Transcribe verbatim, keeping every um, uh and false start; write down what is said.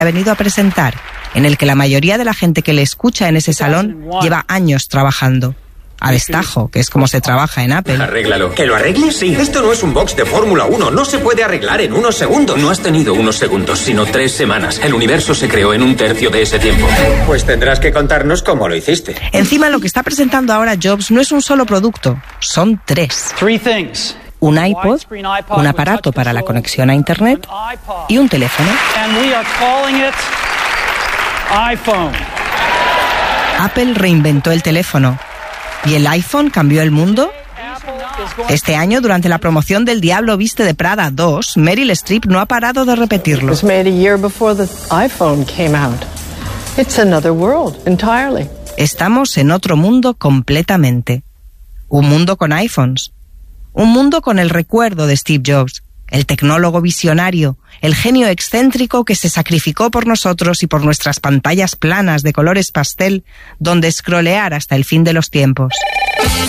ha venido a presentar, en el que la mayoría de la gente que le escucha en ese salón lleva años trabajando. A destajo, que es como se trabaja en Apple. Arréglalo. ¿Que lo arregles? Sí. Esto no es un box de Fórmula uno. No se puede arreglar en unos segundos. No has tenido unos segundos, sino tres semanas. El universo se creó en un tercio de ese tiempo. Pues tendrás que contarnos cómo lo hiciste. Encima, lo que está presentando ahora Jobs no es un solo producto. Son tres. Un iPod, un aparato para la conexión a Internet y un teléfono. Apple reinventó el teléfono. ¿Y el iPhone cambió el mundo? Este año, durante la promoción del Diablo Viste de Prada dos, Meryl Streep no ha parado de repetirlo. Estamos en otro mundo completamente. Un mundo con iPhones. Un mundo con el recuerdo de Steve Jobs, el tecnólogo visionario, el genio excéntrico que se sacrificó por nosotros y por nuestras pantallas planas de colores pastel, donde scrollear hasta el fin de los tiempos.